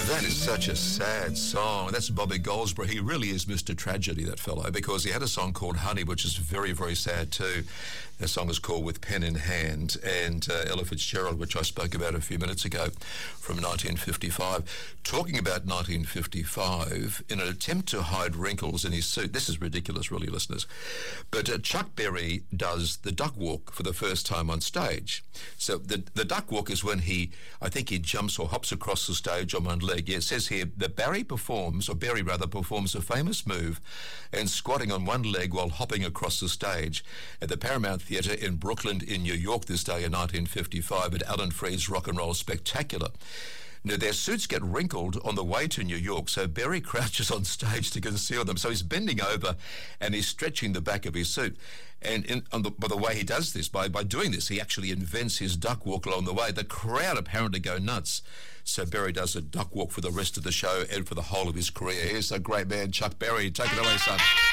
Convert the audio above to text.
That is such a sad song. That's Bobby Goldsboro. He really is Mr. Tragedy, that fellow, because he had a song called Honey, which is very, very sad too. The song is called With Pen in Hand, and Ella Fitzgerald, which I spoke about a few minutes ago, from 1955. Talking about 1955, in an attempt to hide wrinkles in his suit, this is ridiculous, really, listeners, but Chuck Berry does the duck walk for the first time on stage. So the duck walk is when I think he jumps or hops across the stage on one leg. Yeah, it says here that Berry performs a famous move and squatting on one leg while hopping across the stage at the Paramount Theatre in Brooklyn in New York this day in 1955 at Alan Freed's Rock and Roll Spectacular. Now, their suits get wrinkled on the way to New York, so Berry crouches on stage to conceal them. So he's bending over and he's stretching the back of his suit. And by the way he does this, by doing this, he actually invents his duck walk along the way. The crowd apparently go nuts. So Berry does a duck walk for the rest of the show and for the whole of his career. Here's a great man, Chuck Berry. Take it away, son.